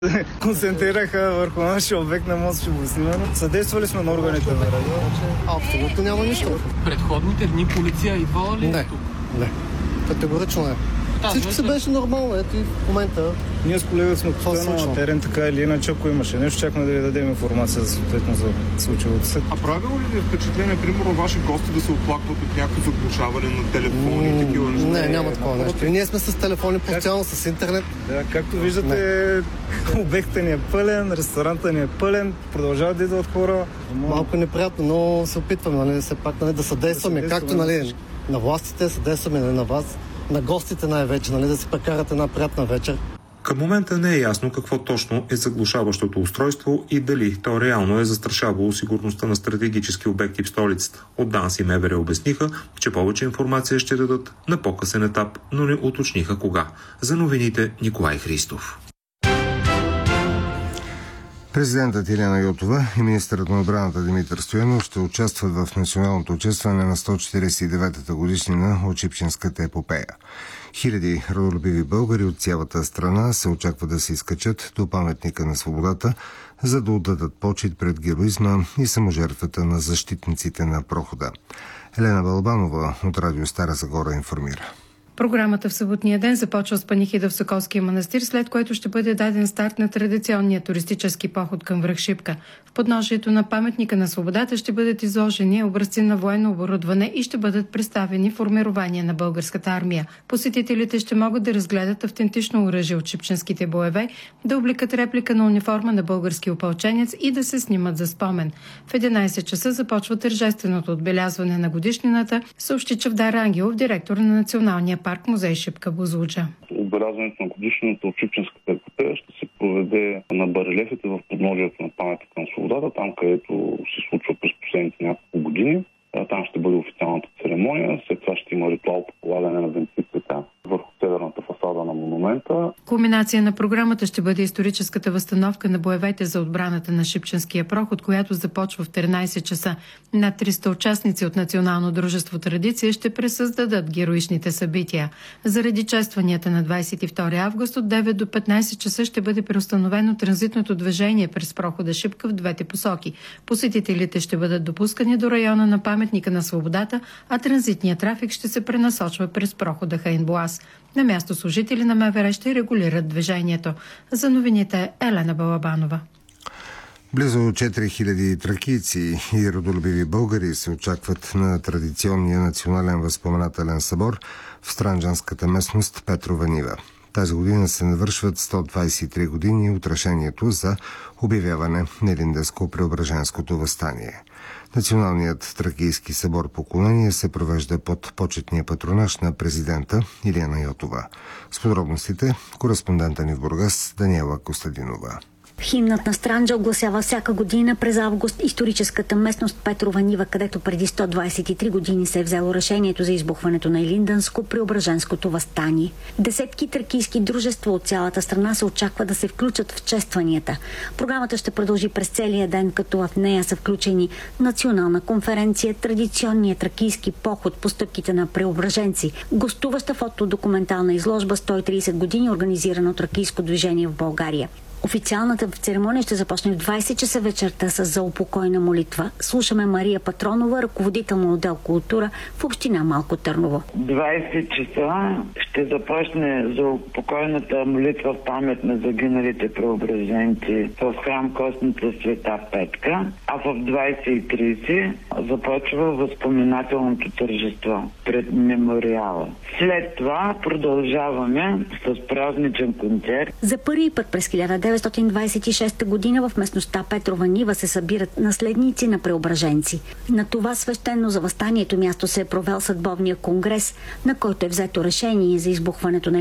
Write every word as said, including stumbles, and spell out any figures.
концентрираха върху нашия обект на мост Шибоснима. Съдействали сме на органите на радио. Абсолютно няма нищо. Предходните дни полиция идвала ли? Не, не. Категорично не. Всичко се беше нормално, ето и в момента. Ние с колегата сме постоянно на терен, така или иначе, ако имаше нещо, чакаме да ви дадем информация за съответно за случилото се. А правило ли ви е впечатление, примерно, ваши гости да се оплакват от някакво заглушаване на телефони и такива неща? Не, няма такова нещо. И ние сме с телефони постоянно, с интернет. Да, както виждате, обектът ни е пълен, ресторанта ни е пълен, продължават да идват хора. Малко неприятно, но се опитваме, нали, все пак нали, да съдействаме, да както нали, на властите, съдействаме нали, на вас, на гостите най-вече, нали, да си прекарат една приятна вечер. Към момента не е ясно какво точно е заглушаващото устройство и дали то реално е застрашавало сигурността на стратегически обекти в столицата. От ДАНС и МВР обясниха, че повече информация ще дадат на по-късен етап, но не уточниха кога. За новините Николай Христов. Президентът Илияна Йотова и министърът на отбраната Димитър Стоянов ще участват в националното отчестване на сто четиридесет и деветата годишнина от Шипченската епопея. Хиляди родолюбиви българи от цялата страна се очаква да се изкачат до паметника на свободата, за да отдадат почит пред героизма и саможертвата на защитниците на прохода. Елена Балабанова от радио Стара Загора информира. Програмата в съботния ден започва с панихида в Соколския манастир, след което ще бъде даден старт на традиционния туристически поход към връх Шипка. В подножието на паметника на свободата ще бъдат изложени образци на военно оборудване и ще бъдат представени формирования на българската армия. Посетителите ще могат да разгледат автентично оръжие от шипченските боеве, да обликат реплика на униформа на български опълченец и да се снимат за спомен. В единайсет часа започва тържественото отбелязване на годишнината, съобщи Чавдар Ангелов, директор на Националния парк музей Шипка Бузлуджа. Отбелязването на годишнината от Шипченската епопея ще се проведе на барелефите в подножието на паметника на свободата, там където се случва през последните няколко години. Там ще бъде официалната церемония, след това ще има ритуал по полагане на бенефицията върху северната фасада на монумента. Кулминация на програмата ще бъде историческата възстановка на боевете за отбраната на Шипченския проход, която започва в тринайсет часа. Над триста участници от Национално дружество Традиция ще пресъздадат героичните събития. Заради честванията на двайсет и втори август от девет до петнайсет часа ще бъде преустановено транзитното движение през прохода Шипка в двете посоки. Посетителите ще бъдат допускани до района на паметника на свободата, а транзитният трафик ще се пренасочва през прохода Хаинбоаз. На място служители на МВР ще регулират движението. За новините Елена Балабанова. Близо четири хиляди тракийци и родолюбиви българи се очакват на традиционния национален възпоменателен събор в странджанската местност Петрова нива. Тази година се навършват сто двайсет и три години от решението за обявяване на Илинденско-Преображенското въстание. Националният тракийски събор поклонение се провежда под почетния патронаж на президента Илияна Йотова. С подробностите кореспондента ни в Бургас Даниела Костадинова. Химнът на Странджа огласява всяка година през август историческата местност Петрова нива, където преди сто двайсет и три години се е взело решението за избухването на Илинденско-Преображенското въстание. Десетки тракийски дружества от цялата страна се очаква да се включат в честванията. Програмата ще продължи през целия ден, като в нея са включени национална конференция, традиционния тракийски поход по стъпките на преображенци, гостуваща фотодокументална изложба сто и трийсет години, организирана от тракийско движение в България. Официалната церемония ще започне в двайсет часа вечерта с заупокойна молитва. Слушаме Мария Патронова, ръководител на отдел култура в община Малко Търново. двайсет часа ще започне заупокойната молитва в памет на загиналите преображенци в храм Костница Света Петка, а в двайсет и трийсет започва възпоменателното тържество пред мемориала. След това продължаваме с празничен концерт. За първи път през хиляда деветстотин двайсет и шеста година в местността Петрова нива се събират наследници на преображенци. На това свещено за въстанието място се е провел съдбовния конгрес, на който е взето решение за избухването на